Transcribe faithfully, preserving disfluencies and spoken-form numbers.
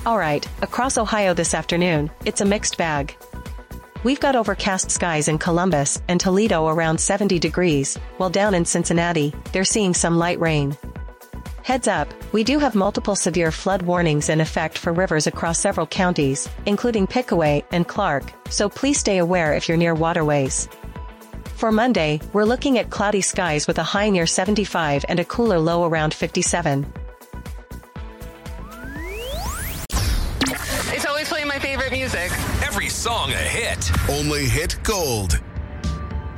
Alright, across Ohio this afternoon, it's a mixed bag. We've got overcast skies in Columbus and Toledo around seventy degrees, while down in Cincinnati, they're seeing some light rain. Heads up, we do have multiple severe flood warnings in effect for rivers across several counties, including Pickaway and Clark, so please stay aware if you're near waterways. For Monday, we're looking at cloudy skies with a high near seventy-five and a cooler low around fifty-seven. It's always playing my favorite music. Every song a hit. Only hit gold.